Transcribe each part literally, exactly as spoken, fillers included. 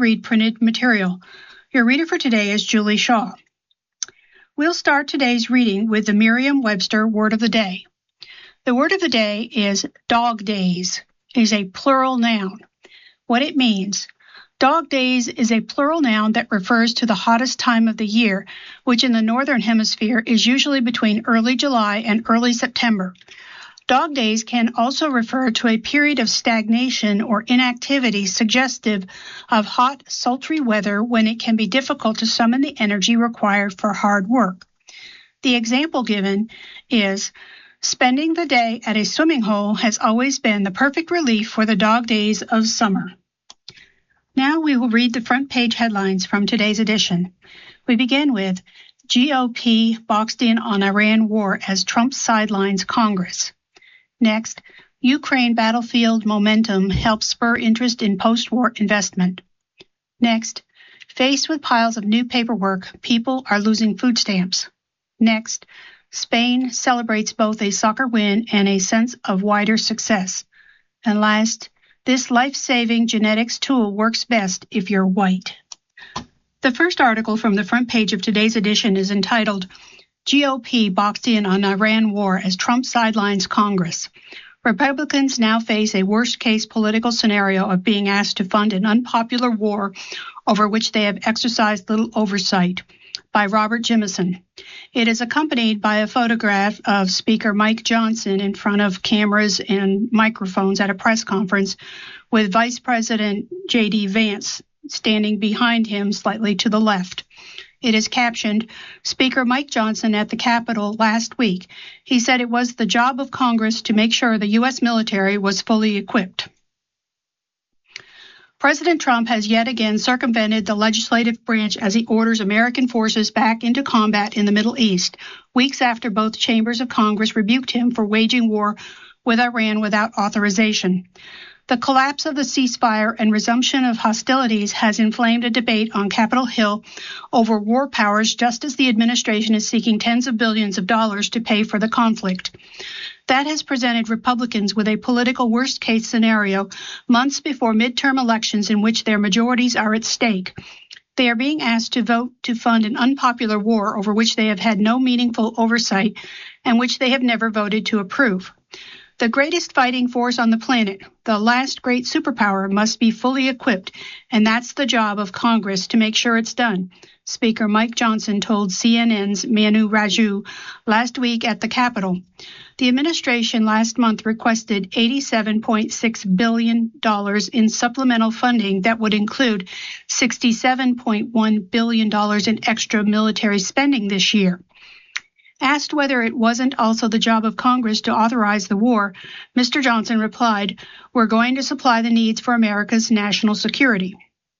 read printed material. Your reader for today is Julie Shaw. We'll start today's reading with the Merriam-Webster Word of the Day. The word of the day is dog days. It is a plural noun. What it means: dog days is a plural noun that refers to the hottest time of the year, which in the Northern Hemisphere is usually between early July and early September. Dog days can also refer to a period of stagnation or inactivity suggestive of hot, sultry weather when it can be difficult to summon the energy required for hard work. The example given is, spending the day at a swimming hole has always been the perfect relief for the dog days of summer. Now we will read the front page headlines from today's edition. We begin with G O P boxed in on Iran war as Trump sidelines Congress. Next, Ukraine battlefield momentum helps spur interest in post-war investment. Next, faced with piles of new paperwork, people are losing food stamps. Next, Spain celebrates both a soccer win and a sense of wider success. And last, this life-saving genetics tool works best if you're white. The first article from the front page of today's edition is entitled, G O P boxed in on Iran war as Trump sidelines Congress. Republicans now face a worst-case political scenario of being asked to fund an unpopular war over which they have exercised little oversight, by Robert Jimison. It is accompanied by a photograph of Speaker Mike Johnson in front of cameras and microphones at a press conference, with Vice President J D Vance standing behind him slightly to the left. It is captioned, Speaker Mike Johnson at the Capitol last week. He said it was the job of Congress to make sure the U S military was fully equipped. President Trump has yet again circumvented the legislative branch as he orders American forces back into combat in the Middle East, weeks after both chambers of Congress rebuked him for waging war with Iran without authorization. The collapse of the ceasefire and resumption of hostilities has inflamed a debate on Capitol Hill over war powers, just as the administration is seeking tens of billions of dollars to pay for the conflict. That has presented Republicans with a political worst-case scenario months before midterm elections in which their majorities are at stake. They are being asked to vote to fund an unpopular war over which they have had no meaningful oversight and which they have never voted to approve. The greatest fighting force on the planet, the last great superpower, must be fully equipped, and that's the job of Congress to make sure it's done, Speaker Mike Johnson told C N N's Manu Raju last week at the Capitol. The administration last month requested eighty-seven point six billion dollars in supplemental funding that would include sixty-seven point one billion dollars in extra military spending this year. Asked whether it wasn't also the job of Congress to authorize the war, Mister Johnson replied, "We're going to supply the needs for America's national security."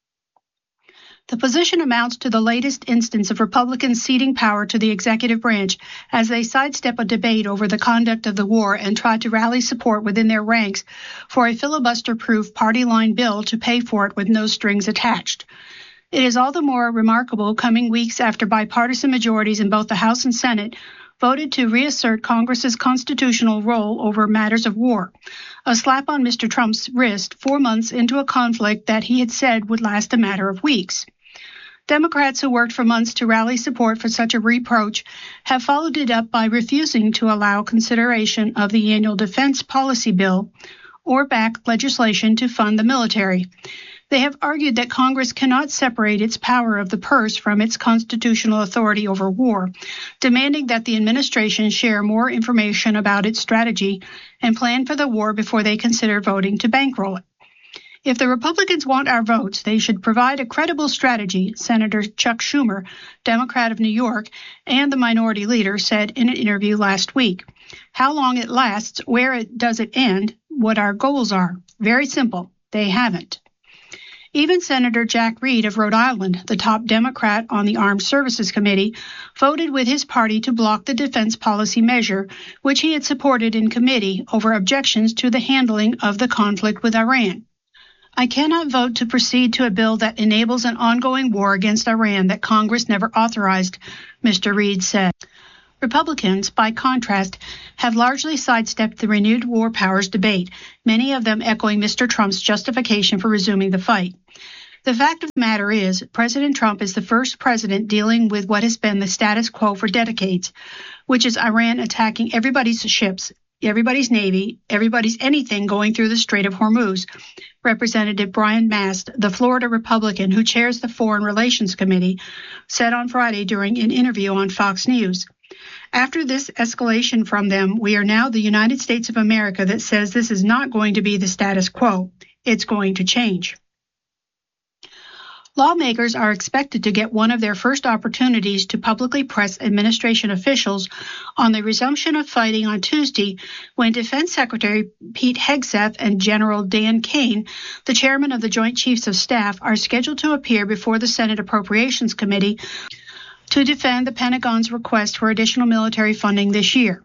The position amounts to the latest instance of Republicans ceding power to the executive branch as they sidestep a debate over the conduct of the war and try to rally support within their ranks for a filibuster-proof party-line bill to pay for it with no strings attached. It is all the more remarkable coming weeks after bipartisan majorities in both the House and Senate voted to reassert Congress's constitutional role over matters of war, a slap on Mister Trump's wrist four months into a conflict that he had said would last a matter of weeks. Democrats who worked for months to rally support for such a reproach have followed it up by refusing to allow consideration of the annual defense policy bill or back legislation to fund the military. They have argued that Congress cannot separate its power of the purse from its constitutional authority over war, demanding that the administration share more information about its strategy and plan for the war before they consider voting to bankroll it. If the Republicans want our votes, they should provide a credible strategy, Senator Chuck Schumer, Democrat of New York, and the minority leader said in an interview last week. How long it lasts, where it does it end, what our goals are. Very simple. They haven't. Even Senator Jack Reed of Rhode Island, the top Democrat on the Armed Services Committee, voted with his party to block the defense policy measure, which he had supported in committee over objections to the handling of the conflict with Iran. I cannot vote to proceed to a bill that enables an ongoing war against Iran that Congress never authorized, Mister Reed said. Republicans, by contrast, have largely sidestepped the renewed war powers debate, many of them echoing Mister Trump's justification for resuming the fight. The fact of the matter is, President Trump is the first president dealing with what has been the status quo for decades, which is Iran attacking everybody's ships, everybody's navy, everybody's anything going through the Strait of Hormuz. Representative Brian Mast, the Florida Republican who chairs the Foreign Relations Committee, said on Friday during an interview on Fox News. After this escalation from them, we are now the United States of America that says this is not going to be the status quo. It's going to change. Lawmakers are expected to get one of their first opportunities to publicly press administration officials on the resumption of fighting on Tuesday when Defense Secretary Pete Hegseth and General Dan Kane, the chairman of the Joint Chiefs of Staff, are scheduled to appear before the Senate Appropriations Committee to defend the Pentagon's request for additional military funding this year.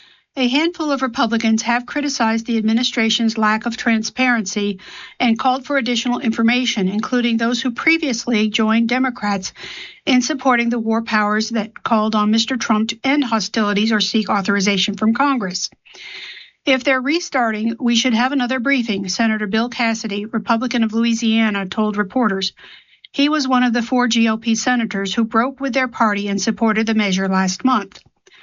A handful of Republicans have criticized the administration's lack of transparency and called for additional information, including those who previously joined Democrats in supporting the war powers that called on Mister Trump to end hostilities or seek authorization from Congress. If they're restarting, we should have another briefing, Senator Bill Cassidy, Republican of Louisiana, told reporters. He was one of the four G O P senators who broke with their party and supported the measure last month.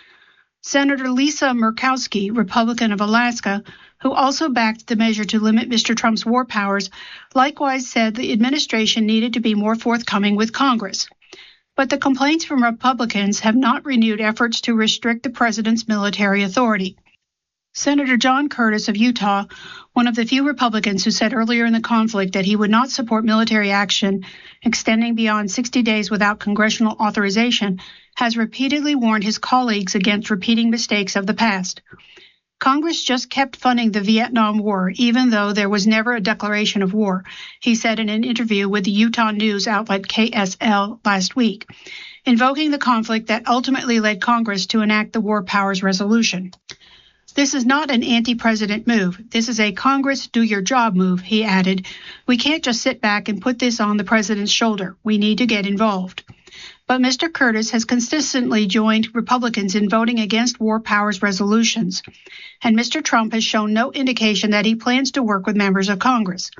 Senator Lisa Murkowski, Republican of Alaska, who also backed the measure to limit Mister Trump's war powers, likewise said the administration needed to be more forthcoming with Congress. But the complaints from Republicans have not renewed efforts to restrict the president's military authority. Senator John Curtis of Utah, one of the few Republicans who said earlier in the conflict that he would not support military action extending beyond sixty days without congressional authorization, has repeatedly warned his colleagues against repeating mistakes of the past. Congress just kept funding the Vietnam War, even though there was never a declaration of war, he said in an interview with the Utah news outlet K S L last week, invoking the conflict that ultimately led Congress to enact the War Powers Resolution. This is not an anti-president move. This is a Congress do your job move, he added. We can't just sit back and put this on the president's shoulder. We need to get involved. But Mister Curtis has consistently joined Republicans in voting against war powers resolutions, and Mister Trump has shown no indication that he plans to work with members of Congress.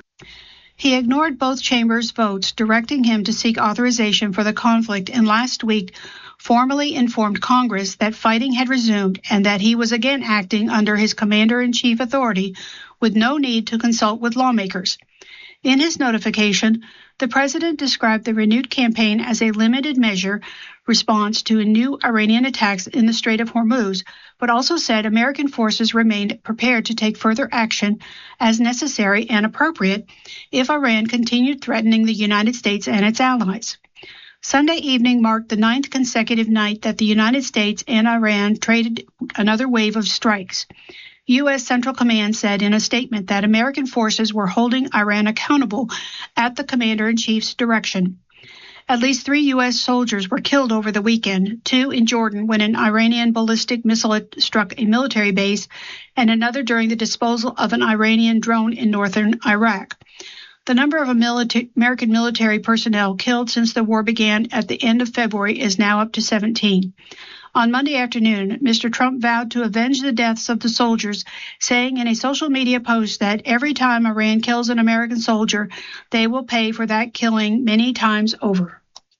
He ignored both chambers' votes, directing him to seek authorization for the conflict, and last week formally informed Congress that fighting had resumed and that he was again acting under his commander-in-chief authority with no need to consult with lawmakers. In his notification, the president described the renewed campaign as a limited measure response to new Iranian attacks in the Strait of Hormuz, but also said American forces remained prepared to take further action as necessary and appropriate if Iran continued threatening the United States and its allies. Sunday evening marked the ninth consecutive night that the United States and Iran traded another wave of strikes. U S Central Command said in a statement that American forces were holding Iran accountable at the commander-in-chief's direction. At least three U S soldiers were killed over the weekend, two in Jordan when an Iranian ballistic missile struck a military base, and another during the disposal of an Iranian drone in northern Iraq. The number of milita- American military personnel killed since the war began at the end of February is now up to seventeen. On Monday afternoon, Mister Trump vowed to avenge the deaths of the soldiers, saying in a social media post that every time Iran kills an American soldier, they will pay for that killing many times over.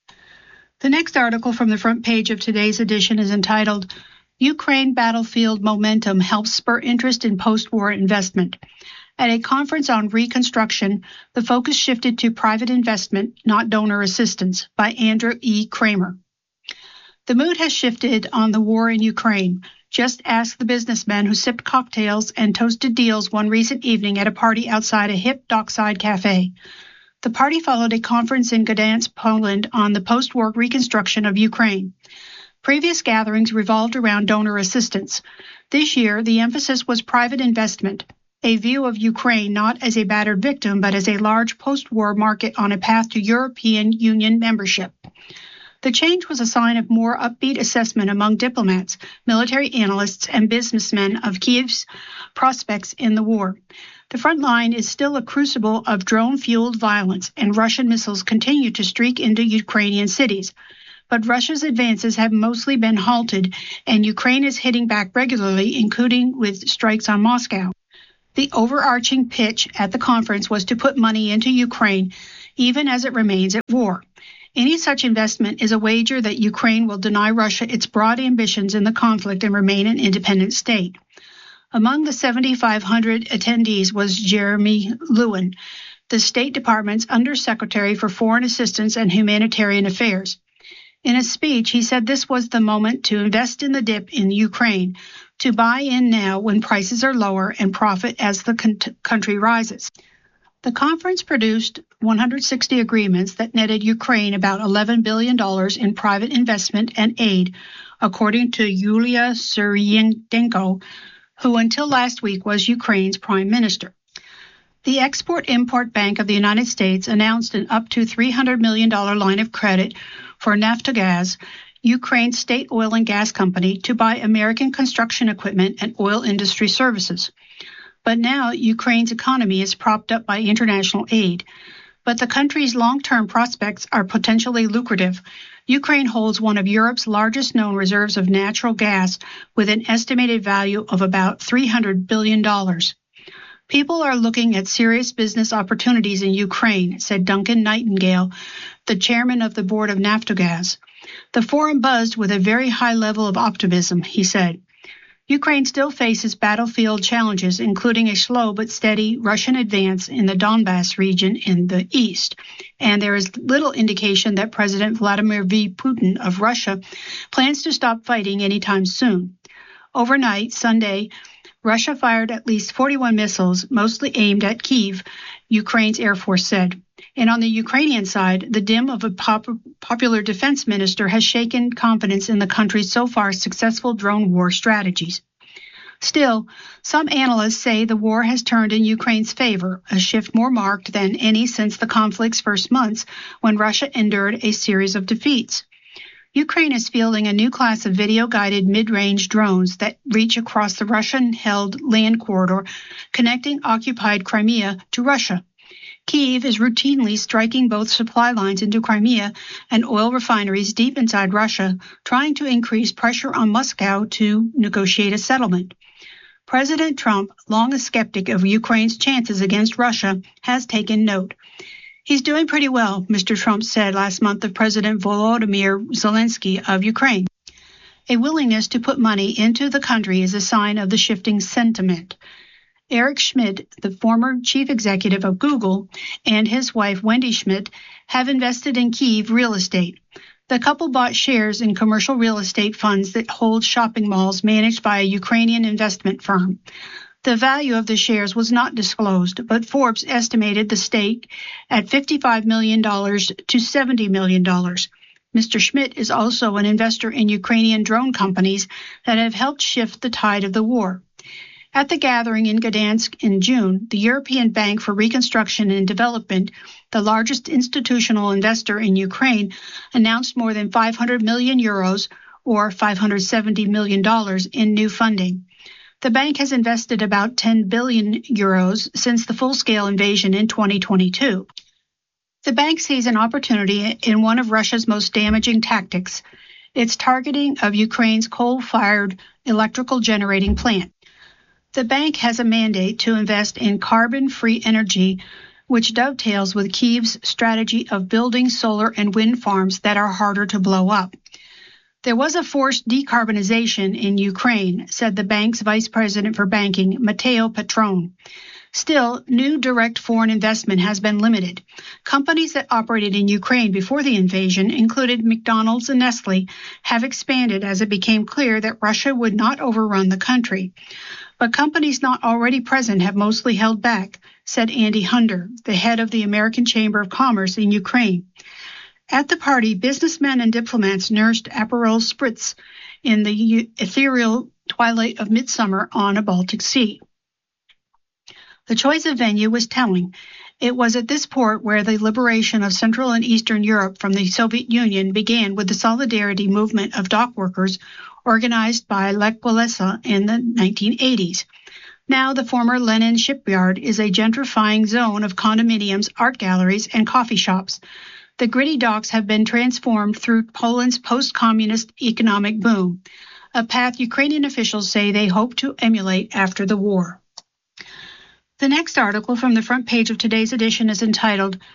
The next article from the front page of today's edition is entitled, Ukraine Battlefield Momentum Helps Spur Interest in Post-War Investment. At a conference on reconstruction, the focus shifted to private investment, not donor assistance, by Andrew E. Kramer. The mood has shifted on the war in Ukraine. Just ask the businessmen who sipped cocktails and toasted deals one recent evening at a party outside a hip dockside cafe. The party followed a conference in Gdansk, Poland, on the post-war reconstruction of Ukraine. Previous gatherings revolved around donor assistance. This year, the emphasis was private investment, a view of Ukraine not as a battered victim, but as a large post-war market on a path to European Union membership. The change was a sign of more upbeat assessment among diplomats, military analysts, and businessmen of Kiev's prospects in the war. The front line is still a crucible of drone-fueled violence, and Russian missiles continue to streak into Ukrainian cities. But Russia's advances have mostly been halted, and Ukraine is hitting back regularly, including with strikes on Moscow. The overarching pitch at the conference was to put money into Ukraine even as it remains at war. Any such investment is a wager that Ukraine will deny Russia its broad ambitions in the conflict and remain an independent state. Among the seven thousand five hundred attendees was Jeremy Lewin, the State Department's Undersecretary for Foreign Assistance and Humanitarian Affairs. In a speech, he said this was the moment to invest in the dip in Ukraine, to buy in now when prices are lower and profit as the con- country rises. The conference produced one hundred sixty agreements that netted Ukraine about eleven billion dollars in private investment and aid, according to Yulia Suryendenko, who until last week was Ukraine's prime minister. The Export-Import Bank of the United States announced an up to three hundred million dollars line of credit for Naftogaz, Ukraine's state oil and gas company, to buy American construction equipment and oil industry services. But now Ukraine's economy is propped up by international aid. But the country's long-term prospects are potentially lucrative. Ukraine holds one of Europe's largest known reserves of natural gas with an estimated value of about three hundred billion dollars. People are looking at serious business opportunities in Ukraine, said Duncan Nightingale, the chairman of the board of Naftogaz. The forum buzzed with a very high level of optimism, he said. Ukraine still faces battlefield challenges, including a slow but steady Russian advance in the Donbas region in the east, and there is little indication that President Vladimir Putin of Russia plans to stop fighting anytime soon. Overnight, Sunday, Russia fired at least forty-one missiles, mostly aimed at Kyiv, Ukraine's Air Force said. And on the Ukrainian side, the dim of a pop- popular defense minister has shaken confidence in the country's so far successful drone war strategies. Still, some analysts say the war has turned in Ukraine's favor, a shift more marked than any since the conflict's first months, when Russia endured a series of defeats. Ukraine is fielding a new class of video-guided mid-range drones that reach across the Russian-held land corridor connecting occupied Crimea to Russia. Kyiv is routinely striking both supply lines into Crimea and oil refineries deep inside Russia, trying to increase pressure on Moscow to negotiate a settlement. President Trump, long a skeptic of Ukraine's chances against Russia, has taken note. He's doing pretty well, Mister Trump said last month of President Volodymyr Zelensky of Ukraine. A willingness to put money into the country is a sign of the shifting sentiment. Eric Schmidt, the former chief executive of Google, and his wife Wendy Schmidt have invested in Kyiv real estate. The couple bought shares in commercial real estate funds that hold shopping malls managed by a Ukrainian investment firm. The value of the shares was not disclosed, but Forbes estimated the stake at fifty-five million dollars to seventy million dollars. Mister Schmidt is also an investor in Ukrainian drone companies that have helped shift the tide of the war. At the gathering in Gdansk in June, the European Bank for Reconstruction and Development, the largest institutional investor in Ukraine, announced more than five hundred million euros, or five hundred seventy million dollars, in new funding. The bank has invested about ten billion euros since the full-scale invasion in twenty twenty-two. The bank sees an opportunity in one of Russia's most damaging tactics, its targeting of Ukraine's coal-fired electrical generating plant. The bank has a mandate to invest in carbon-free energy, which dovetails with Kyiv's strategy of building solar and wind farms that are harder to blow up. There was a forced decarbonization in Ukraine, said the bank's vice president for banking, Matteo Petrone. Still, new direct foreign investment has been limited. Companies that operated in Ukraine before the invasion, included McDonald's and Nestle, have expanded as it became clear that Russia would not overrun the country. But companies not already present have mostly held back, said Andy Hunder, the head of the American Chamber of Commerce in Ukraine. At the party, businessmen and diplomats nursed Aperol Spritz in the ethereal twilight of midsummer on a Baltic Sea. The choice of venue was telling. It was at this port where the liberation of Central and Eastern Europe from the Soviet Union began with the solidarity movement of dock workers organized by Lech Walesa in the nineteen eighties. Now the former Lenin shipyard is a gentrifying zone of condominiums, art galleries, and coffee shops. The gritty docks have been transformed through Poland's post-communist economic boom, a path Ukrainian officials say they hope to emulate after the war. The next article from the front page of today's edition is entitled,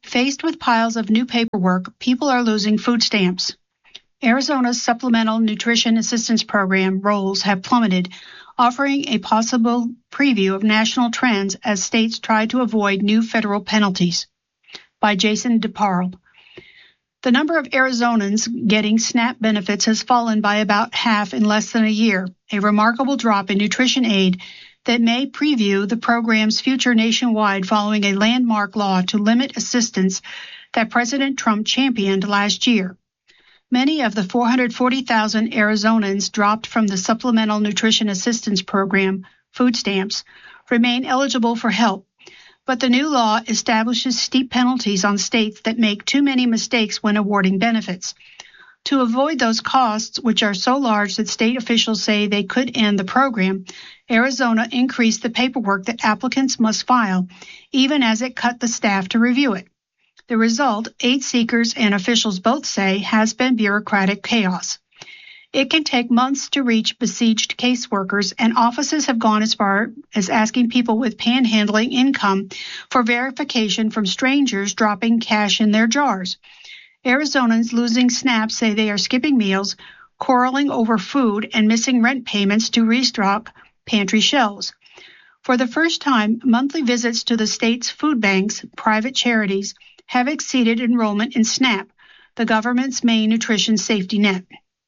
Faced with piles of new paperwork, people are losing food stamps. Arizona's Supplemental Nutrition Assistance Program rolls have plummeted, offering a possible preview of national trends as states try to avoid new federal penalties. By Jason DeParle. The number of Arizonans getting SNAP benefits has fallen by about half in less than a year, a remarkable drop in nutrition aid that may preview the program's future nationwide following a landmark law to limit assistance that President Trump championed last year. Many of the four hundred forty thousand Arizonans dropped from the Supplemental Nutrition Assistance Program, food stamps, remain eligible for help, but the new law establishes steep penalties on states that make too many mistakes when awarding benefits. To avoid those costs, which are so large that state officials say they could end the program, Arizona increased the paperwork that applicants must file, even as it cut the staff to review it. The result, aid seekers and officials both say, has been bureaucratic chaos. It can take months to reach besieged caseworkers, and offices have gone as far as asking people with panhandling income for verification from strangers dropping cash in their jars. Arizonans losing SNAP say they are skipping meals, quarreling over food, and missing rent payments to restock pantry shelves. For the first time, monthly visits to the state's food banks, private charities, have exceeded enrollment in SNAP, the government's main nutrition safety net.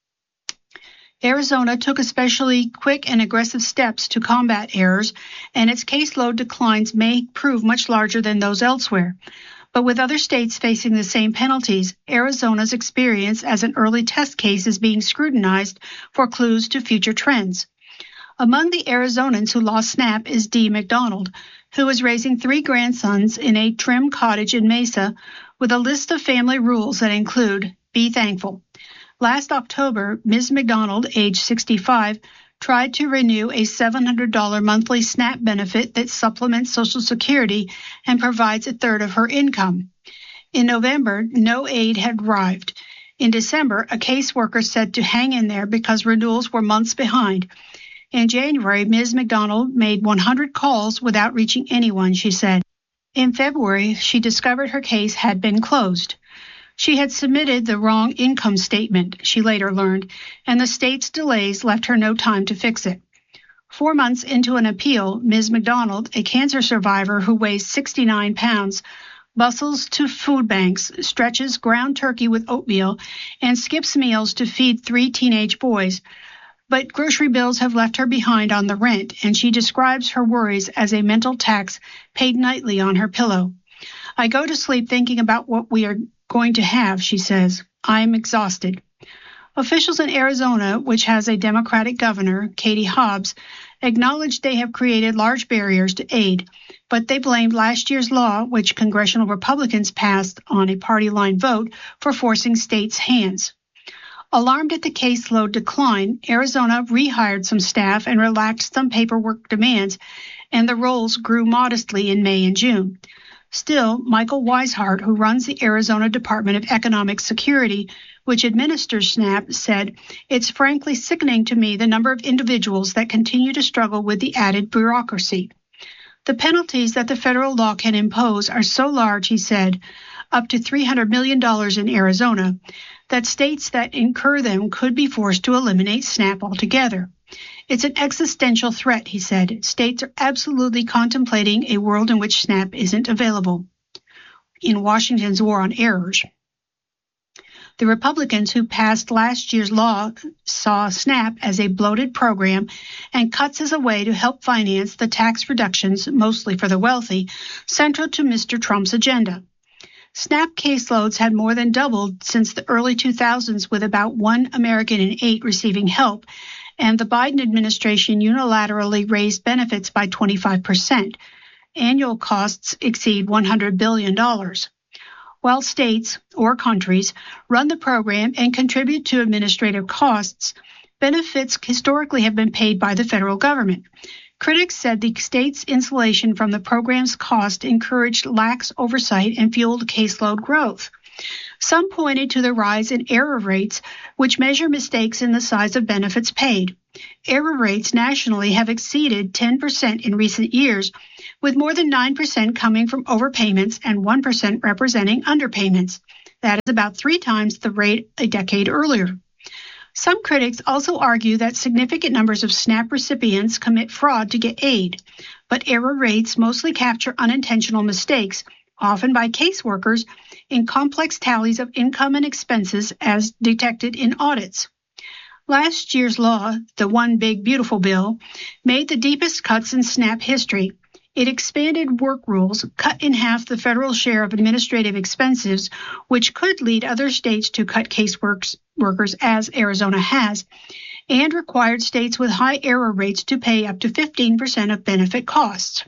Arizona took especially quick and aggressive steps to combat errors, and its caseload declines may prove much larger than those elsewhere. But with other states facing the same penalties, Arizona's experience as an early test case is being scrutinized for clues to future trends. Among the Arizonans who lost SNAP is Dee McDonald, who is raising three grandsons in a trim cottage in Mesa with a list of family rules that include be thankful. Last October, Miz McDonald, age sixty-five, tried to renew a seven hundred dollars monthly SNAP benefit that supplements Social Security and provides a third of her income. In November, no aid had arrived. In December, a caseworker said to hang in there because renewals were months behind. In January, Miz McDonald made one hundred calls without reaching anyone, she said. In February, she discovered her case had been closed. She had submitted the wrong income statement, she later learned, and the state's delays left her no time to fix it. Four months into an appeal, Miz McDonald, a cancer survivor who weighs sixty-nine pounds, bustles to food banks, stretches ground turkey with oatmeal, and skips meals to feed three teenage boys. But grocery bills have left her behind on the rent, and she describes her worries as a mental tax paid nightly on her pillow. I go to sleep thinking about what we are going to have, she says. I am exhausted. Officials in Arizona, which has a Democratic governor, Katie Hobbs, acknowledged they have created large barriers to aid, but they blamed last year's law, which congressional Republicans passed on a party line vote, for forcing states' hands. Alarmed at the caseload decline, Arizona rehired some staff and relaxed some paperwork demands, and the rolls grew modestly in May and June. Still, Michael Weishart, who runs the Arizona Department of Economic Security, which administers SNAP, said, "It's frankly sickening to me the number of individuals that continue to struggle with the added bureaucracy. The penalties that the federal law can impose are so large," he said, up to three hundred million dollars in Arizona, that states that incur them could be forced to eliminate SNAP altogether. It's an existential threat, he said. States are absolutely contemplating a world in which SNAP isn't available. In Washington's war on errors, the Republicans who passed last year's law saw SNAP as a bloated program and cuts as a way to help finance the tax reductions, mostly for the wealthy, central to Mister Trump's agenda. SNAP caseloads had more than doubled since the early two thousands, with about one American in eight receiving help, and the Biden administration unilaterally raised benefits by twenty-five percent. Annual costs exceed one hundred billion dollars. While states or countries run the program and contribute to administrative costs, benefits historically have been paid by the federal government. Critics said the state's insulation from the program's cost encouraged lax oversight and fueled caseload growth. Some pointed to the rise in error rates, which measure mistakes in the size of benefits paid. Error rates nationally have exceeded ten percent in recent years, with more than nine percent coming from overpayments and one percent representing underpayments. That is about three times the rate a decade earlier. Some critics also argue that significant numbers of SNAP recipients commit fraud to get aid, but error rates mostly capture unintentional mistakes, often by caseworkers, in complex tallies of income and expenses as detected in audits. Last year's law, the One Big Beautiful Bill, made the deepest cuts in SNAP history. It expanded work rules, cut in half the federal share of administrative expenses, which could lead other states to cut caseworkers as Arizona has, and required states with high error rates to pay up to fifteen percent of benefit costs.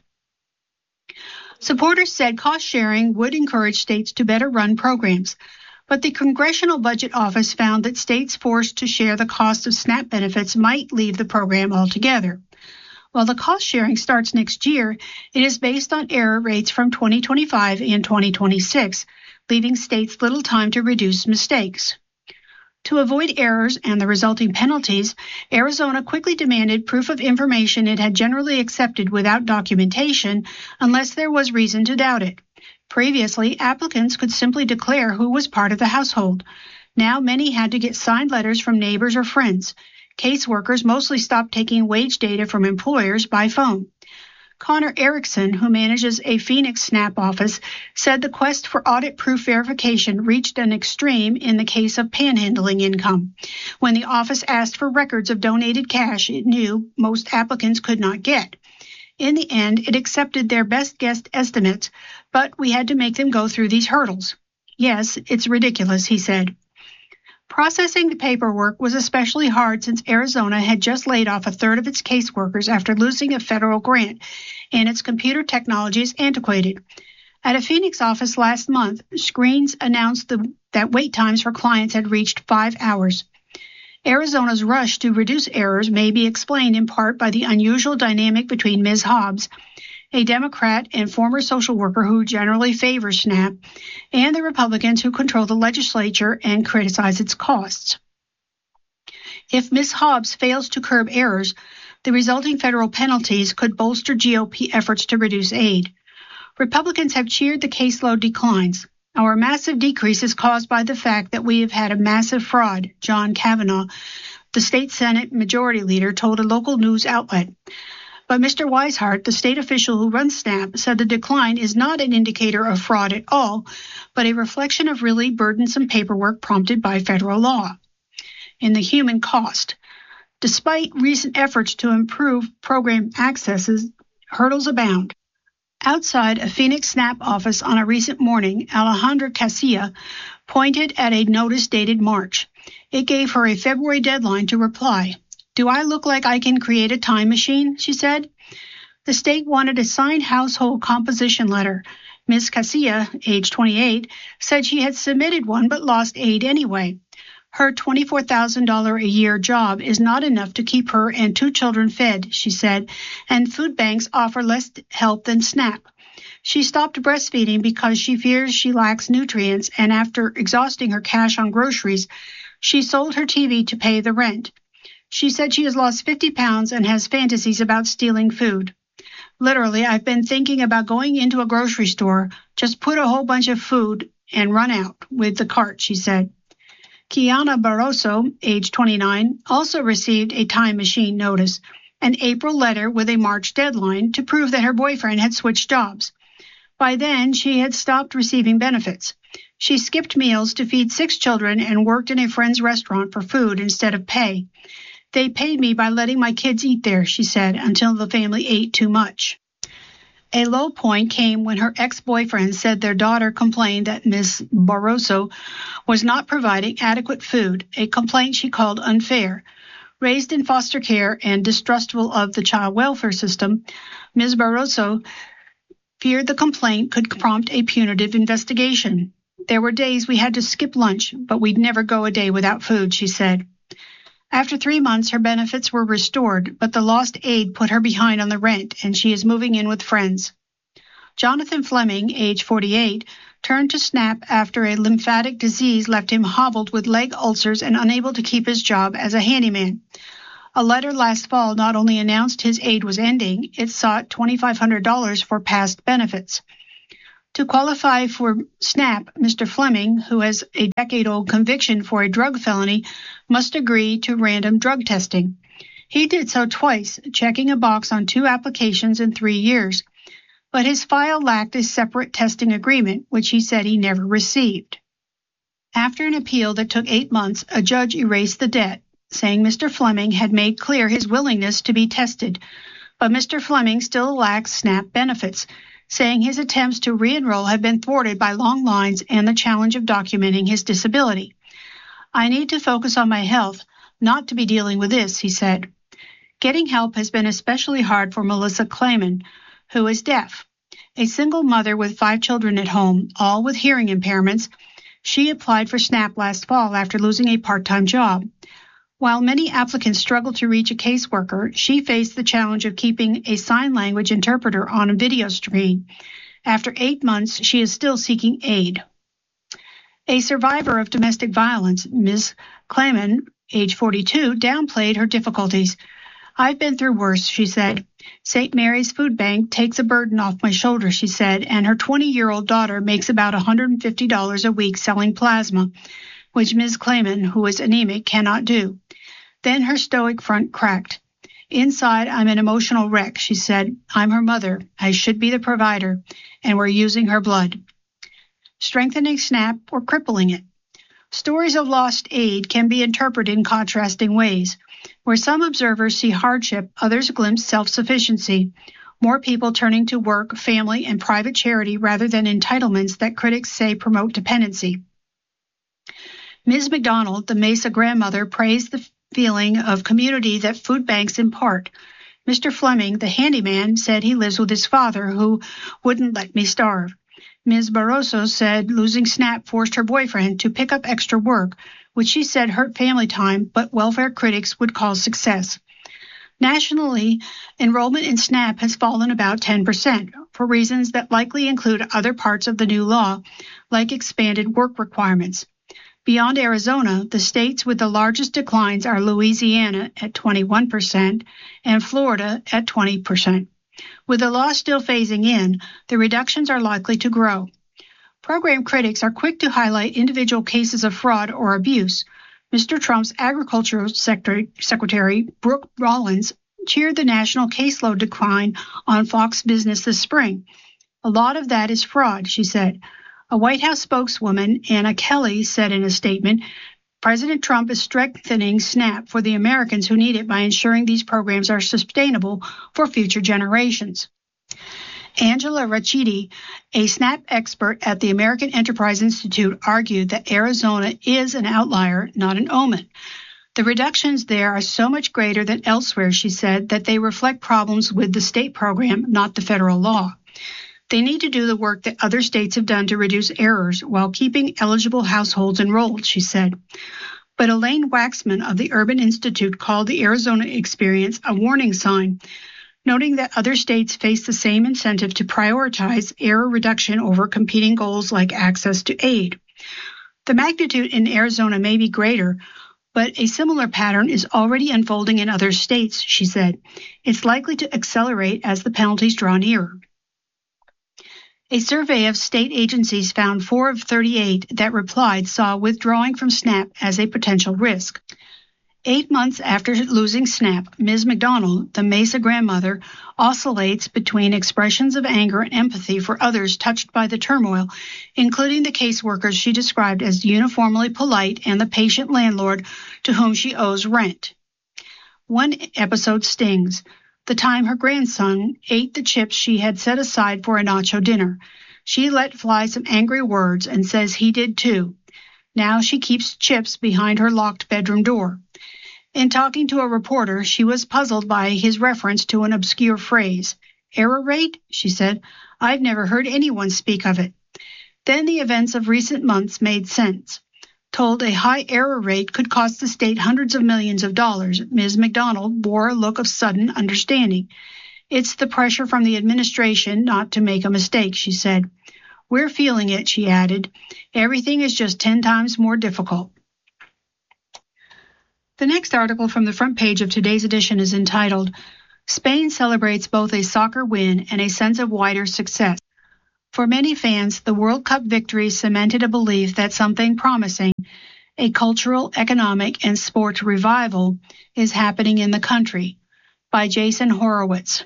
Supporters said cost sharing would encourage states to better run programs, but the Congressional Budget Office found that states forced to share the cost of SNAP benefits might leave the program altogether. While the cost sharing starts next year, it is based on error rates from twenty twenty-five and twenty twenty-six, leaving states little time to reduce mistakes. To avoid errors and the resulting penalties, Arizona quickly demanded proof of information it had generally accepted without documentation unless there was reason to doubt it. Previously, applicants could simply declare who was part of the household. Now many had to get signed letters from neighbors or friends. Caseworkers mostly stopped taking wage data from employers by phone. Connor Erickson, who manages a Phoenix SNAP office, said the quest for audit-proof verification reached an extreme in the case of panhandling income, when the office asked for records of donated cash it knew most applicants could not get. In the end, it accepted their best guess estimates, but we had to make them go through these hurdles. Yes, it's ridiculous, he said. Processing the paperwork was especially hard since Arizona had just laid off a third of its caseworkers after losing a federal grant, and its computer technology is antiquated. At a Phoenix office last month, screens announced the, that wait times for clients had reached five hours. Arizona's rush to reduce errors may be explained in part by the unusual dynamic between Miz Hobbs, a Democrat and former social worker who generally favors SNAP, and the Republicans who control the legislature and criticize its costs. If Miz Hobbs fails to curb errors, the resulting federal penalties could bolster G O P efforts to reduce aid. Republicans have cheered the caseload declines. Our massive decrease is caused by the fact that we have had a massive fraud, John Kavanaugh, the state Senate majority leader, told a local news outlet. But Mister Weishart, the state official who runs SNAP, said the decline is not an indicator of fraud at all, but a reflection of really burdensome paperwork prompted by federal law. In the human cost, despite recent efforts to improve program accesses, hurdles abound. Outside a Phoenix SNAP office on a recent morning, Alejandra Casilla pointed at a notice dated March. It gave her a February deadline to reply. "Do I look like I can create a time machine?" she said. The state wanted a signed household composition letter. Miz Casilla, age twenty-eight, said she had submitted one but lost aid anyway. Her twenty-four thousand dollars a year job is not enough to keep her and two children fed, she said, and food banks offer less help than SNAP. She stopped breastfeeding because she fears she lacks nutrients, and after exhausting her cash on groceries, she sold her T V to pay the rent. She said she has lost fifty pounds and has fantasies about stealing food. Literally, I've been thinking about going into a grocery store, just put a whole bunch of food and run out with the cart, she said. Kiana Barroso, age twenty-nine, also received a time machine notice, an April letter with a March deadline to prove that her boyfriend had switched jobs. By then, she had stopped receiving benefits. She skipped meals to feed six children and worked in a friend's restaurant for food instead of pay. They paid me by letting my kids eat there, she said, until the family ate too much. A low point came when her ex-boyfriend said their daughter complained that Miz Barroso was not providing adequate food, a complaint she called unfair. Raised in foster care and distrustful of the child welfare system, Miz Barroso feared the complaint could prompt a punitive investigation. There were days we had to skip lunch, but we'd never go a day without food, she said. After three months, her benefits were restored, but the lost aid put her behind on the rent, and she is moving in with friends. Jonathan Fleming, age forty-eight, turned to SNAP after a lymphatic disease left him hobbled with leg ulcers and unable to keep his job as a handyman. A letter last fall not only announced his aid was ending, it sought two thousand five hundred dollars for past benefits. To qualify for SNAP, Mister Fleming, who has a decade-old conviction for a drug felony, must agree to random drug testing. He did so twice, checking a box on two applications in three years. But his file lacked a separate testing agreement, which he said he never received. After an appeal that took eight months, a judge erased the debt, saying Mister Fleming had made clear his willingness to be tested. But Mister Fleming still lacks SNAP benefits, saying his attempts to re-enroll have been thwarted by long lines and the challenge of documenting his disability. I need to focus on my health, not to be dealing with this, he said. Getting help has been especially hard for Melissa Clayman, who is deaf. A single mother with five children at home, all with hearing impairments, she applied for SNAP last fall after losing a part-time job. While many applicants struggled to reach a caseworker, she faced the challenge of keeping a sign language interpreter on a video screen. After eight months, she is still seeking aid. A survivor of domestic violence, Miz Clayman, age forty-two, downplayed her difficulties. I've been through worse, she said. Saint Mary's Food Bank takes a burden off my shoulders, she said, and her twenty-year-old daughter makes about one hundred fifty dollars a week selling plasma, which Miz Clayman, who is anemic, cannot do. Then her stoic front cracked. Inside, I'm an emotional wreck, she said. I'm her mother. I should be the provider, and we're using her blood. Strengthening SNAP or crippling it. Stories of lost aid can be interpreted in contrasting ways. Where some observers see hardship, others glimpse self-sufficiency. More people turning to work, family, and private charity rather than entitlements that critics say promote dependency. Miz McDonald, the Mesa grandmother, praised the feeling of community that food banks impart. Mister Fleming, the handyman, said he lives with his father, who wouldn't let me starve. Miz Barroso said losing SNAP forced her boyfriend to pick up extra work, which she said hurt family time, but welfare critics would call success. Nationally, enrollment in SNAP has fallen about ten percent, for reasons that likely include other parts of the new law, like expanded work requirements. Beyond Arizona, the states with the largest declines are Louisiana at twenty-one percent and Florida at twenty percent. With the law still phasing in, the reductions are likely to grow. Program critics are quick to highlight individual cases of fraud or abuse. Mister Trump's Agriculture Secretary, Brooke Rollins, cheered the national caseload decline on Fox Business this spring. A lot of that is fraud, she said. A White House spokeswoman, Anna Kelly, said in a statement, President Trump is strengthening SNAP for the Americans who need it by ensuring these programs are sustainable for future generations. Angela Racchiti, a SNAP expert at the American Enterprise Institute, argued that Arizona is an outlier, not an omen. The reductions there are so much greater than elsewhere, she said, that they reflect problems with the state program, not the federal law. They need to do the work that other states have done to reduce errors while keeping eligible households enrolled, she said. But Elaine Waxman of the Urban Institute called the Arizona experience a warning sign, noting that other states face the same incentive to prioritize error reduction over competing goals like access to aid. The magnitude in Arizona may be greater, but a similar pattern is already unfolding in other states, she said. It's likely to accelerate as the penalties draw nearer. A survey of state agencies found four of thirty-eight that replied saw withdrawing from SNAP as a potential risk. Eight months after losing SNAP, Miz McDonald, the Mesa grandmother, oscillates between expressions of anger and empathy for others touched by the turmoil, including the caseworkers she described as uniformly polite and the patient landlord to whom she owes rent. One episode stings. The time her grandson ate the chips she had set aside for a nacho dinner. She let fly some angry words and says he did too. Now she keeps chips behind her locked bedroom door. In talking to a reporter, she was puzzled by his reference to an obscure phrase. Error rate? She said. I've never heard anyone speak of it. Then the events of recent months made sense. Told a high error rate could cost the state hundreds of millions of dollars, Miz McDonald bore a look of sudden understanding. It's the pressure from the administration not to make a mistake, she said. We're feeling it, she added. Everything is just ten times more difficult. The next article from the front page of today's edition is entitled, Spain Celebrates Both a Soccer Win and a Sense of Wider Success. For many fans, the World Cup victory cemented a belief that something promising, a cultural, economic, and sports revival, is happening in the country. By Jason Horowitz.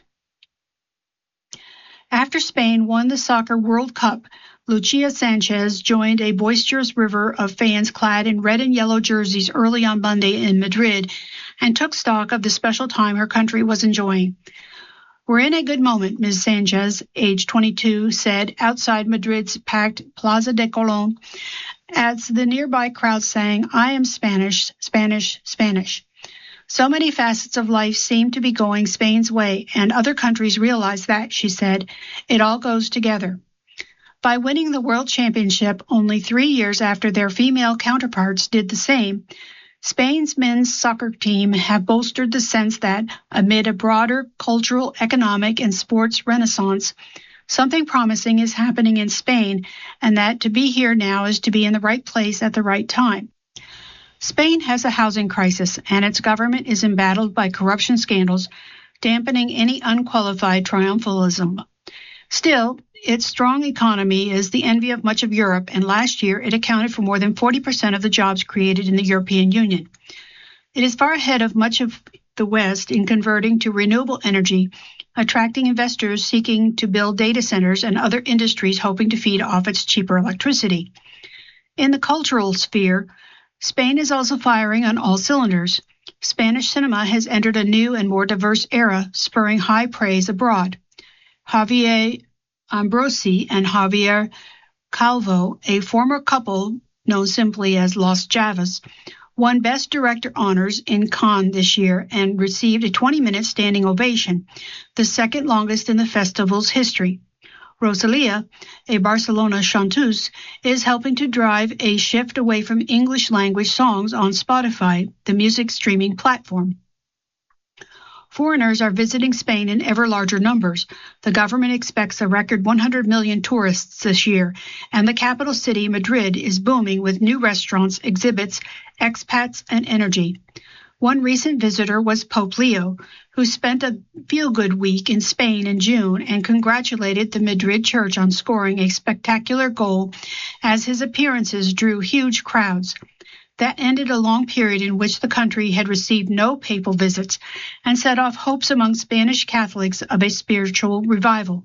After Spain won the Soccer World Cup, Lucia Sanchez joined a boisterous river of fans clad in red and yellow jerseys early on Monday in Madrid and took stock of the special time her country was enjoying. We're in a good moment, Miz Sanchez, age twenty-two, said outside Madrid's packed Plaza de Colón as the nearby crowd sang, I am Spanish, Spanish, Spanish. So many facets of life seem to be going Spain's way, and other countries realize that, she said. It all goes together. By winning the World Championship only three years after their female counterparts did the same, Spain's men's soccer team have bolstered the sense that, amid a broader cultural, economic, and sports renaissance, something promising is happening in Spain, and that to be here now is to be in the right place at the right time. Spain has a housing crisis, and its government is embattled by corruption scandals, dampening any unqualified triumphalism. Still, its strong economy is the envy of much of Europe, and last year it accounted for more than forty percent of the jobs created in the European Union. It is far ahead of much of the West in converting to renewable energy, attracting investors seeking to build data centers and other industries hoping to feed off its cheaper electricity. In the cultural sphere, Spain is also firing on all cylinders. Spanish cinema has entered a new and more diverse era, spurring high praise abroad. Javier Ambrosi and Javier Calvo, a former couple known simply as Los Javas, won Best Director honors in Cannes this year and received a twenty-minute standing ovation, the second longest in the festival's history. Rosalia, a Barcelona chanteuse, is helping to drive a shift away from English-language songs on Spotify, the music streaming platform. Foreigners are visiting Spain in ever larger numbers. The government expects a record one hundred million tourists this year, and the capital city, Madrid, is booming with new restaurants, exhibits, expats, and energy. One recent visitor was Pope Leo, who spent a feel-good week in Spain in June and congratulated the Madrid church on scoring a spectacular goal as his appearances drew huge crowds. That ended a long period in which the country had received no papal visits and set off hopes among Spanish Catholics of a spiritual revival.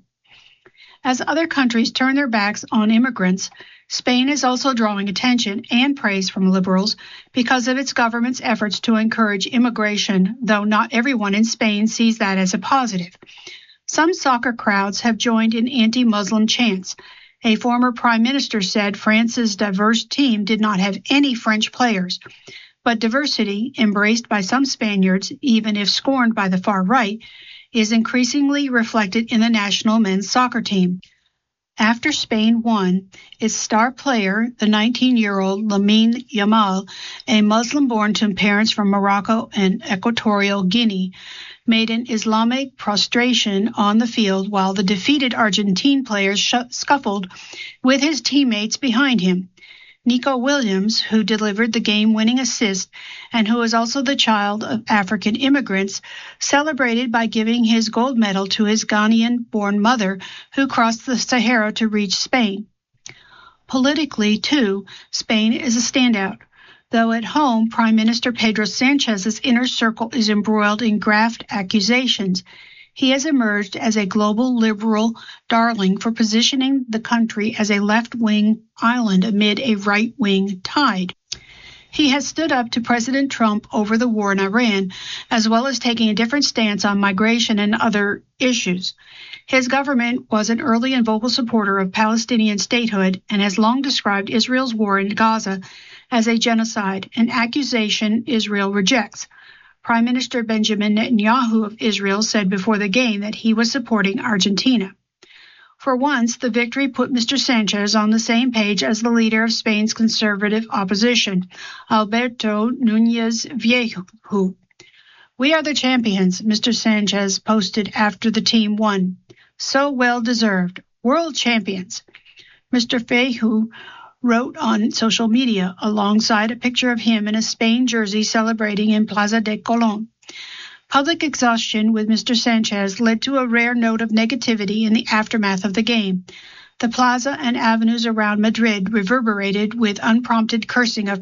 As other countries turn their backs on immigrants, Spain is also drawing attention and praise from liberals because of its government's efforts to encourage immigration, though not everyone in Spain sees that as a positive. Some soccer crowds have joined in anti-Muslim chants. A former prime minister said France's diverse team did not have any French players, but diversity, embraced by some Spaniards, even if scorned by the far right, is increasingly reflected in the national men's soccer team. After Spain won, its star player, the nineteen-year-old Lamine Yamal, a Muslim born to parents from Morocco and Equatorial Guinea, made an Islamic prostration on the field while the defeated Argentine players sh- scuffled with his teammates behind him. Nico Williams, who delivered the game-winning assist and who is also the child of African immigrants, celebrated by giving his gold medal to his Ghanaian-born mother, who crossed the Sahara to reach Spain. Politically, too, Spain is a standout. Though at home, Prime Minister Pedro Sanchez's inner circle is embroiled in graft accusations, he has emerged as a global liberal darling for positioning the country as a left-wing island amid a right-wing tide. He has stood up to President Trump over the war in Iran, as well as taking a different stance on migration and other issues. His government was an early and vocal supporter of Palestinian statehood and has long described Israel's war in Gaza as a genocide, an accusation Israel rejects. Prime Minister Benjamin Netanyahu of Israel said before the game that he was supporting Argentina. For once, the victory put Mister Sanchez on the same page as the leader of Spain's conservative opposition, Alberto Núñez Feijóo. We are the champions, Mister Sanchez posted after the team won. So well deserved. World champions. Mister Feijóo wrote on social media alongside a picture of him in a Spain jersey celebrating in Plaza de Colón. Public exhaustion with Mister Sanchez led to a rare note of negativity in the aftermath of the game. The plaza and avenues around Madrid reverberated with unprompted cursing of